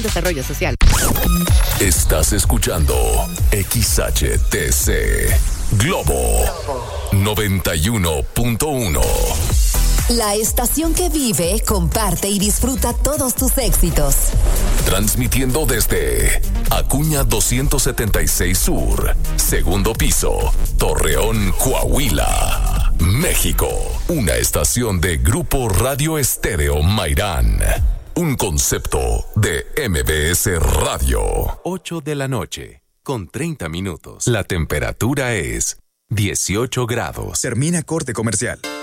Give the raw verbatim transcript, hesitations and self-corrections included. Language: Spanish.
Desarrollo Social. Estás escuchando X H T C Globo noventa y uno punto uno. La estación que vive, comparte y disfruta todos tus éxitos. Transmitiendo desde Acuña doscientos setenta y seis Sur, segundo piso, Torreón, Coahuila, México. Una estación de Grupo Radio Estéreo Mairán. Un concepto de M B S Radio. ocho de la noche, con treinta minutos. La temperatura es dieciocho grados. Termina corte comercial.